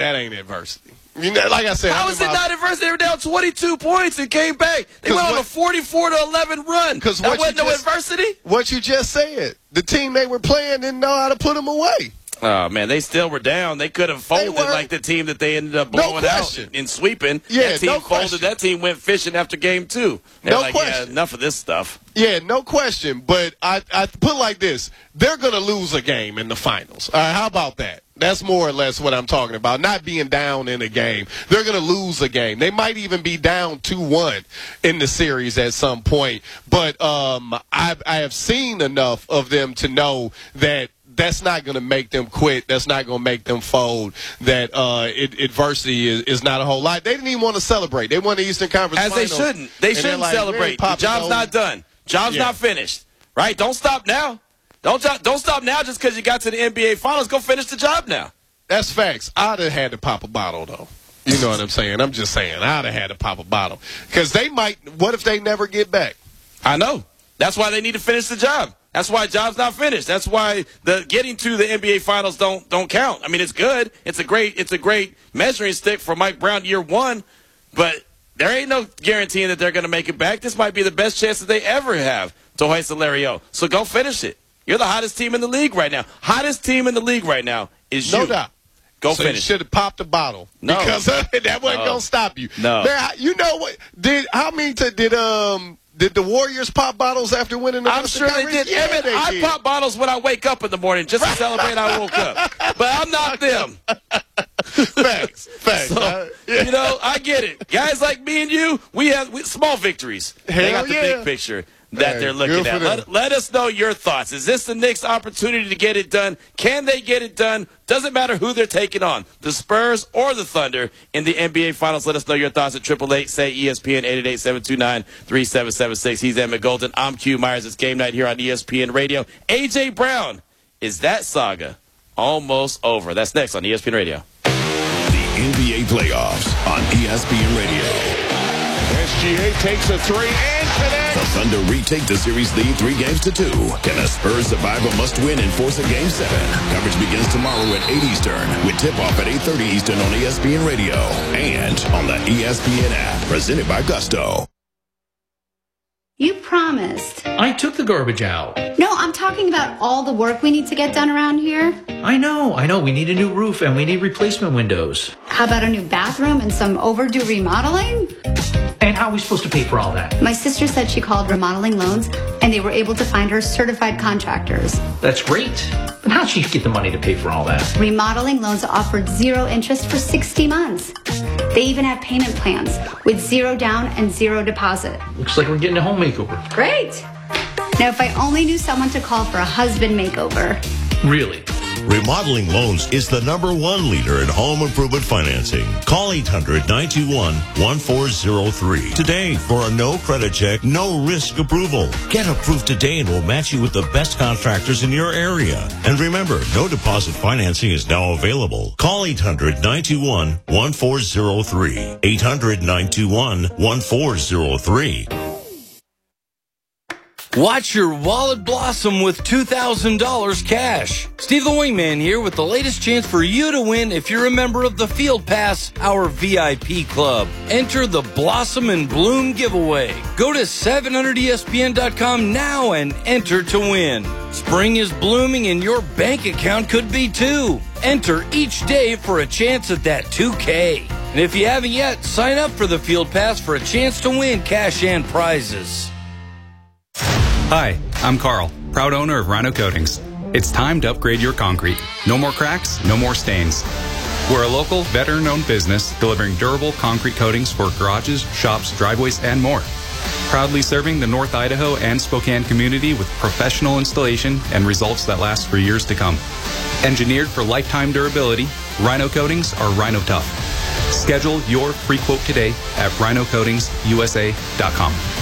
that ain't adversity. You know, like I said, how is it not adversity? They were down 22 points and came back. They went on a 44-11 run. That wasn't no adversity. What you just said, the team they were playing didn't know how to put them away. Oh, man, they still were down. They could have folded like the team that they ended up blowing out and sweeping. Yeah, that team folded. That team went fishing after game 2. They're like, yeah, enough of this stuff. Yeah, no question. But I put it like this. They're going to lose a game in the finals. All right, how about that? That's more or less what I'm talking about, not being down in a game. They're going to lose a game. They might even be down 2-1 in the series at some point. But I have seen enough of them to know that that's not going to make them quit. That's not going to make them fold. That adversity is not a whole lot. They didn't even want to celebrate. They won the Eastern Conference Finals. As they shouldn't. They shouldn't celebrate. The job's not done. Job's not finished. Right? Don't stop now. Don't stop now just because you got to the NBA Finals. Go finish the job now. That's facts. I'd have had to pop a bottle, though. You know what I'm saying? I'm just saying. I'd have had to pop a bottle. Because they might – what if they never get back? I know. That's why they need to finish the job. That's why job's not finished. That's why the getting to the NBA Finals don't count. I mean, it's good. It's a great measuring stick for Mike Brown year 1, but there ain't no guaranteeing that they're going to make it back. This might be the best chance that they ever have to hoist the Larry-O. So go finish it. You're the hottest team in the league right now. Hottest team in the league right now is you. No doubt. Go so finish. You should have popped the bottle. No. Because that wasn't going to stop you. No. Man, you know what? Did the Warriors pop bottles after winning the I'm sure they did. Yeah, I pop bottles when I wake up in the morning just to celebrate I woke up. But I'm not them. Facts. So, you know, I get it. Guys like me and you, we have small victories. They got the big picture that they're looking at. Let us know your thoughts. Is this the Knicks' opportunity to get it done? Can they get it done? Doesn't matter who they're taking on, the Spurs or the Thunder in the NBA Finals. Let us know your thoughts at 888-SAY-ESPN, 888-729-3776. He's Emmett Golden. I'm Q Myers. It's game night here on ESPN Radio. A.J. Brown, is that saga almost over? That's next on ESPN Radio. The NBA playoffs on ESPN Radio. SGA takes a 3 and connects. The Thunder retake the series lead 3-2. Can the Spurs survive a must-win and force a Game 7? Coverage begins tomorrow at 8 Eastern with tip-off at 8:30 Eastern on ESPN Radio and on the ESPN app. Presented by Gusto. You promised. I took the garbage out. No, I'm talking about all the work we need to get done around here. I know. We need a new roof and we need replacement windows. How about a new bathroom and some overdue remodeling? And how are we supposed to pay for all that? My sister said she called Remodeling Loans and they were able to find her certified contractors. That's great. But how'd she get the money to pay for all that? Remodeling Loans offered 0 interest for 60 months. They even have payment plans with 0 down and 0 deposit. Looks like we're getting a home makeover. Great. Now, if I only knew someone to call for a husband makeover. Really? Remodeling Loans is the #1 leader in home improvement financing. Call 800-921-1403 today for a no credit check, no risk approval. Get approved today and we'll match you with the best contractors in your area. And remember, no deposit financing is now available. Call 800-921-1403. 800-921-1403. Watch your wallet blossom with $2,000 cash. Steve the Wingman here with the latest chance for you to win if you're a member of the Field Pass, our VIP club. Enter the Blossom and Bloom giveaway. Go to 700ESPN.com now and enter to win. Spring is blooming and your bank account could be too. Enter each day for a chance at that $2K. And if you haven't yet, sign up for the Field Pass for a chance to win cash and prizes. Hi, I'm Carl, proud owner of Rhino Coatings. It's time to upgrade your concrete. No more cracks, no more stains. We're a local, veteran-owned business delivering durable concrete coatings for garages, shops, driveways, and more. Proudly serving the North Idaho and Spokane community with professional installation and results that last for years to come. Engineered for lifetime durability, Rhino Coatings are Rhino Tough. Schedule your free quote today at rhinocoatingsusa.com.